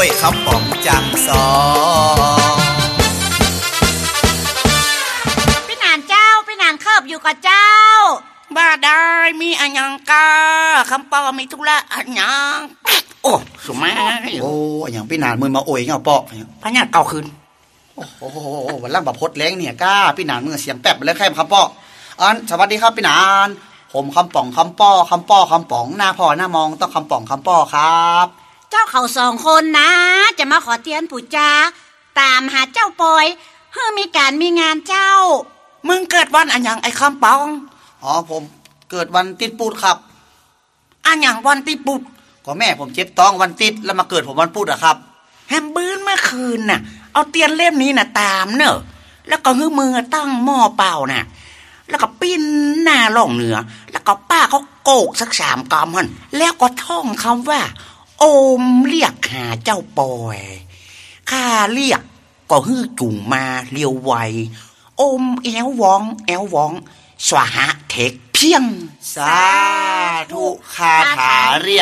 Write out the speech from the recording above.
คำป๋องจังสองพี่นานเจ้าพี่นานเคิบอยู่กับเจ้าบ้าได้มีอันยังกาคำปอมีธุระอันยังโอ้สมัยโอ้อย่างพี่นานมือมาโอยเงาเปาะพญาเก่าคืนโอ้โหวันล่างแบบพดแรงเนี่ยก้าพี่นานมือเสียงแป๊บเลยแค่คำเปาะสวัสดีครับพี่นานผมคำป๋องคำป้อคำป้อคำป๋องหน้าพ่อหน้ามองต้องคำป๋องคำป้อครับเจ้าเขา2 คนนะจะมาขอเตียนปู่จาตามหาเจ้าปอยเพื่อมีการมีงานเจ้ามึงเกิดวันอันยังไอ้คำปองผมเกิดวันติดปูดครับอันยังวันติดปูดก็แม่ผมเจ็บท้องวันติดแล้วมาเกิดผมวันพุธอะครับแฮมบื้นเมื่อคืนน่ะเอาเตียนเล่มนี้น่ะตามเนอะแล้วก็ฮื้อมือตั้งหม้อเปล่าน่ะแล้วก็ปิ้นหน้าล่องเหนือแล้วก็ป้าเขาโกกสัก3 กำหั่นแล้วก็ท่องคำว่าโอมเรียกหาเจ้าปอยข้าเรียกก็ฮื้อจุ่งมาเลียวไวโอมแอววองสวหะเทคเพียงสาธุคาถาเรียก